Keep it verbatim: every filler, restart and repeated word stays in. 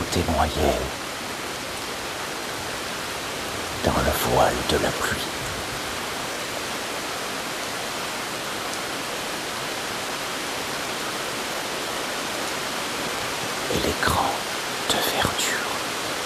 tout est noyé dans le voile de la pluie. Et l'écran